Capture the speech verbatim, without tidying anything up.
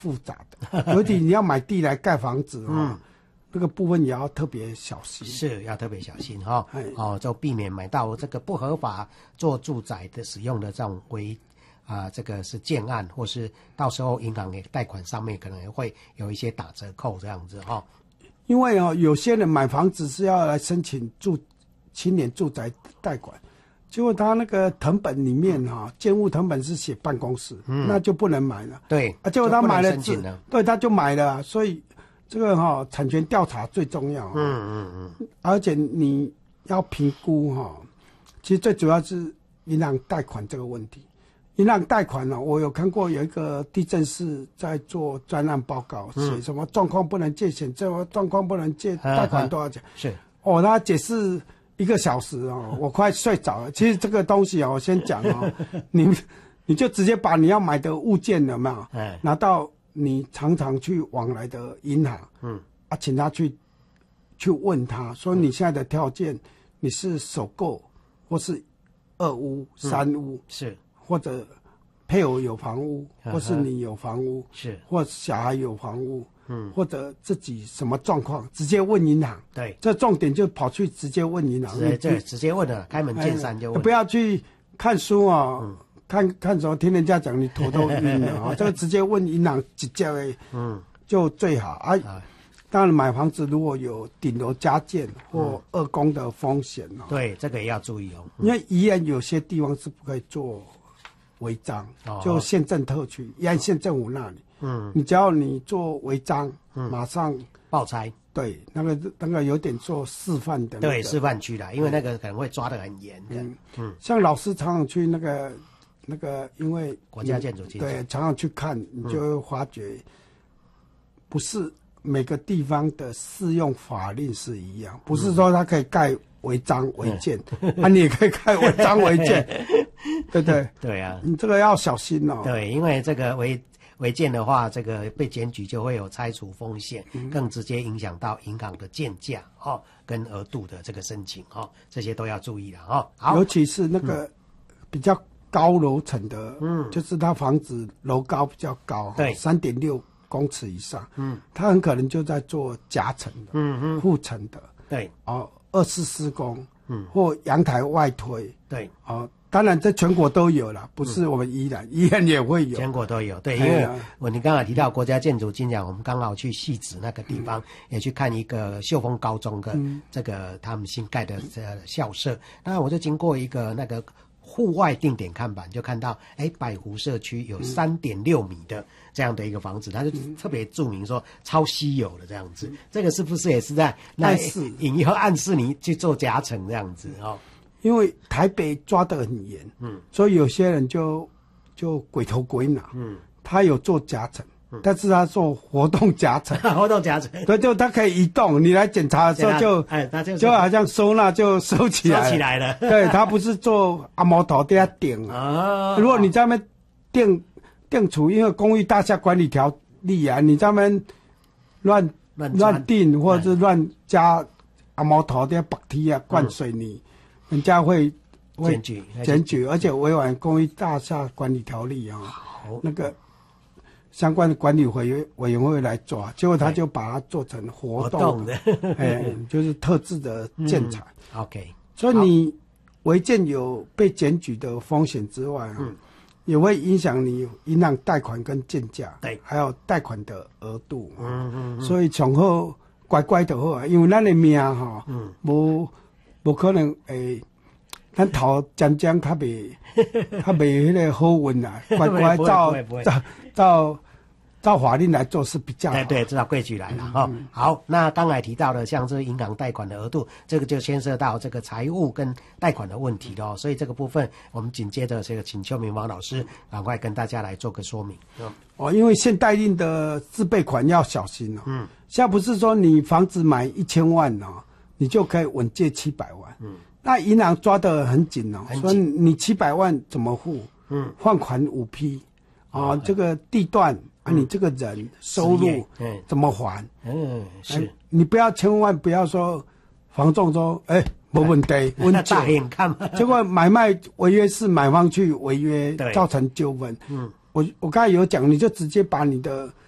复杂的，尤其你要买地来盖房子啊。嗯，这个部分也要特别小心， 是要特别小心哈、哦，哦，就避免买到这个不合法做住宅的使用的这种违啊、呃，这个是建案，或是到时候银行给贷款上面可能也会有一些打折扣这样子哈、哦。 因为哦，有些人买房子是要来申请住青年住宅贷款，结果他那个藤本里面哈、哦，建物藤本是写办公室，嗯，那就不能买了。 对， 啊，结果他买了字，对，他就买了，所以。这个哈、哦，产权调查最重要、哦。嗯嗯嗯。而且你要评估哈、哦，其实最主要是银行贷款这个问题。银行贷款呢、哦，我有看过有一个地震室在做专案报告，写、嗯、什么状况不能借钱，这种状况不能借贷款多少钱？ 是。 哦，他解释一个小时哦，我快睡着了。其实这个东西哦，我先讲哦，你你就直接把你要买的物件有没有拿到。你常常去往来的银行，嗯，啊，请他去去问他说，你现在的条件，你是首购或是二屋、三屋， 嗯、是或者配偶有房屋，或是你有房屋， 是或小孩有房屋，嗯，或者自己什么状况，直接问银行。 对， 这重点就跑去直接问银行， 对对，直接问了，开门见山就问， 哎、不要去看书啊、哦。嗯，看看什么？听人家讲，你头都晕了啊！这个直接问银行直接的，嗯，就最好啊。当然，买房子如果有顶楼加建或二供的风险哦， 对，这个也要注意哦。 因为宜兰有些地方是不可以做违章，哦、就县政特区，宜兰县政府那里，嗯，你只要你做违章，嗯，马上报差。 对，那个那个有点做示范的、那個， 对，示范区啦，因为那个可能会抓得很严的。 嗯嗯，像老师常常去那个。那个，因为国家建筑金对，常常去看，你就会发觉，不是每个地方的适用法令是一样，不是说它可以盖违章违建，嗯、啊，你也可以盖违章违建，对不对？ 对啊， 你这个要小心哦。 对，因为这个违违建的话，这个被检举就会有拆除风险，嗯、更直接影响到银行的建价哦，跟额度的这个申请哦，这些都要注意了哦。好， 尤其是那个比较。高楼层的，嗯，就是它房子楼高比较高， 对， 三点六公尺以上，嗯，它很可能就在做夹层的，嗯嗯，护层的， 对， 哦，二次施工，嗯，或阳台外推， 对， 哦，当然在全国都有了，不是我们宜兰，宜兰也会有， 全国都有，对，因为我你刚才提到国家建筑金奖，我们刚好去汐止那个地方，嗯、也去看一个秀峰高中的这个他们新盖的这校舍，那我就经过一个那个。户外定点看板就看到，哎，百湖社区有三点六米的这样的一个房子，他就特别注明说超稀有的这样子，这个是不是也是在暗示引诱暗示你去做夹层这样子哦？ 因为台北抓得很严，嗯，所以有些人就就鬼头鬼脑，嗯，他有做夹层。但是他做活动夹层， 活动夹层， 对，就它可以移动。你来检查的时候就， 哎，它就就好像收纳就收起来了， 收起来了。 对，它不是做阿毛头底下顶啊。如果你在那边定定处，因为公寓大厦管理条例啊，你在那边乱乱定或者是乱加阿毛头底下绑梯啊、灌水泥，嗯、人家会会检举检举，而且违反公寓大厦管理条例啊，那个。相关的管理委员委员会来抓，结果他就把它做成活动的，哎，就是特制的建材。 嗯、OK， 所以你违建有被检举的风险之外啊，嗯、也会影响你银行贷款跟建价， 对， 还有贷款的额度。 嗯嗯嗯。 所以从后乖乖就好啊，因为咱的命哈，嗯，无无可能诶。咱头渐渐较袂较袂迄个好运啊，乖乖照照照照法令来做是比较好。 对对，照到规矩来了哈、嗯嗯。好，那刚才提到的像是银行贷款的额度，这个就牵涉到这个财务跟贷款的问题咯。所以这个部分，我们紧接着这个请邱明芳老师赶快跟大家来做个说明。 嗯、哦，因为现贷令的自备款要小心哦。嗯。现在不是说你房子买一千万哦，你就可以稳借七百万。嗯。那银行抓得很紧哦，所以你七百万怎么付？嗯，放款五批，啊，这个地段啊，你这个人收入怎么还？ 嗯，是， 你不要千万不要说房仲说，哎，没问题， 那大眼看嘛， 结果买卖违约是买方去违约，造成纠纷。嗯，我我刚才有讲，你就直接把你的